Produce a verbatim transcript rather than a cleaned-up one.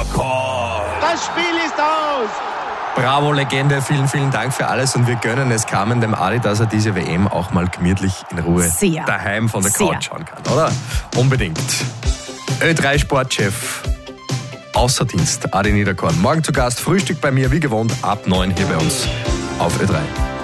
Komm. Das Spiel ist aus. Bravo, Legende, vielen, vielen Dank für alles und wir gönnen es Carmen, dem Adi, dass er diese W M auch mal gemütlich in Ruhe Sehr. daheim von der Sehr. Couch schauen kann, oder? Unbedingt. Ö drei Sportchef, außer Dienst, Adi Niederkorn. Morgen zu Gast, Frühstück bei mir, wie gewohnt, ab neun hier bei uns auf Ö drei.